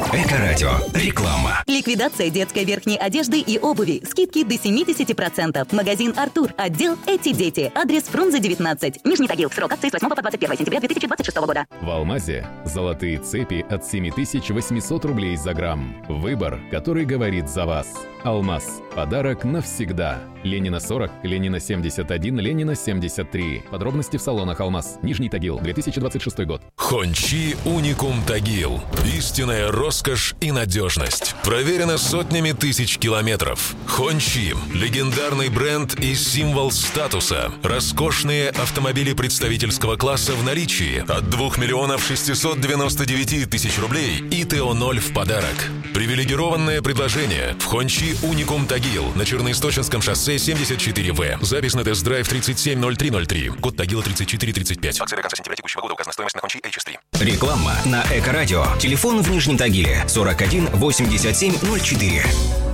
Эко-радио. Реклама. Ликвидация детской верхней одежды и обуви. Скидки до 70%. Магазин «Артур». Отдел «Эти дети». Адрес Фрунзе, 19. Нижний Тагил. Срок акции с 8 по 21 сентября 2026 года. В «Алмазе» золотые цепи от 7800 рублей за грамм. Выбор, который говорит за вас. «Алмаз». Подарок навсегда. Ленина 40, Ленина 71, Ленина 73. Подробности в салонах «Алмаз». Нижний Тагил, 2026 год. Хончи Уникум Тагил. Истинная роскошь и надежность. Проверено сотнями тысяч километров. Хончи – легендарный бренд и символ статуса. Роскошные автомобили представительского класса в наличии. От 2 миллионов 699 тысяч рублей и ТО-0 в подарок. Привилегированное предложение в Хончи Уникум Тагил на Черноисточинском шоссе 74В. Запись на тест-драйв 370303. Код Тагила 3435. Акция до конца сентября текущего года. Указана стоимость на Хончи HS3. Реклама на Эко-радио. Телефон в Нижнем Тагиле 41 87 04.